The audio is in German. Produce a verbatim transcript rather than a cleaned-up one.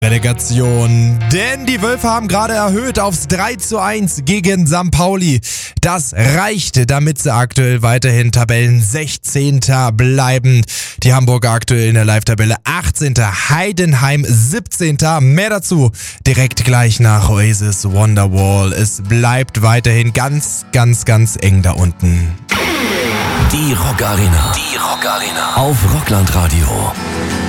Relegation, denn die Wölfe haben gerade erhöht aufs drei zu eins gegen Sankt Pauli. Das reicht, damit sie aktuell weiterhin Tabellen sechzehnter bleiben. Die Hamburger aktuell in der Live-Tabelle achtzehnter Heidenheim siebzehnter Mehr dazu direkt gleich nach Oasis Wonderwall. Es bleibt weiterhin ganz, ganz, ganz eng da unten. Die Rock Arena. Die Rock Arena. Auf Rockland Radio.